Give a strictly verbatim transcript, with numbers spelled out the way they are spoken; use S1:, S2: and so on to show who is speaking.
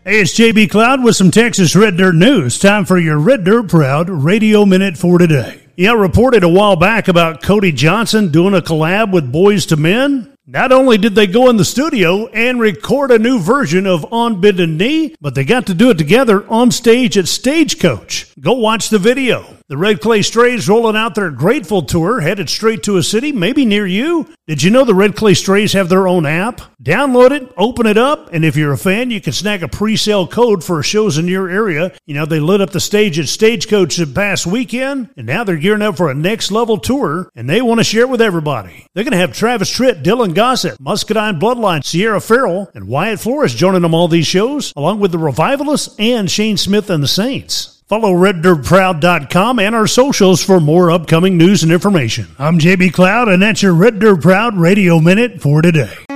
S1: Hey, it's J B Cloud with some Texas Red Dirt news. Time for your Red Dirt Proud Radio Minute for today. Yeah, reported a while back about Cody Johnson doing a collab with Boys to Men. Not only did they go in the studio and record a new version of On Bended Knee, but they got to do it together on stage at Stagecoach. Go watch the video. The Red Clay Strays rolling out their Grateful Tour, headed straight to a city, maybe near you. Did you know the Red Clay Strays have their own app? Download it, open it up, and if you're a fan, you can snag a pre-sale code for shows in your area. You know, they lit up the stage at Stagecoach this past weekend, and now they're gearing up for a next-level tour, and they want to share it with everybody. They're going to have Travis Tritt, Dylan Gossett, Muscadine Bloodline, Sierra Farrell, and Wyatt Flores joining them all these shows, along with the Revivalists and Shane Smith and the Saints. Follow red dirt proud dot com and our socials for more upcoming news and information. I'm J B Cloud, and that's your Red Dirt Proud Radio Minute for today.